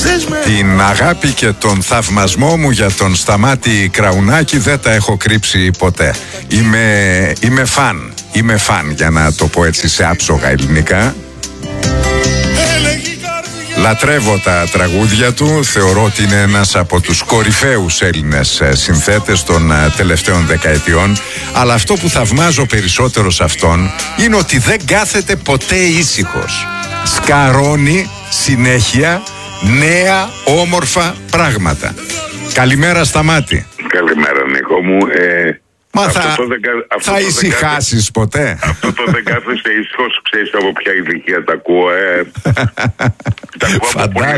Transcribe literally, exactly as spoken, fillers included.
Την αγάπη και τον θαυμασμό μου για τον Σταμάτη Κραουνάκη δεν τα έχω κρύψει ποτέ. Είμαι, είμαι φαν, είμαι φαν για να το πω έτσι σε άψογα ελληνικά. Λατρεύω τα τραγούδια του, θεωρώ ότι είναι ένας από τους κορυφαίους Έλληνες συνθέτες των τελευταίων δεκαετιών, αλλά αυτό που θαυμάζω περισσότερο σε αυτόν είναι ότι δεν κάθεται ποτέ ήσυχος. Σκαρώνει συνέχεια νέα όμορφα πράγματα. Καλημέρα Σταμάτη. Καλημέρα Νίκο μου. Ε... Μα θα, θα ησυχάσεις ποτέ? Αυτό το δεν κάθεσαι ήσυχος, ξέρεις από ποια ηλικία τα ακούω. Ε, τα ακούω από πολύ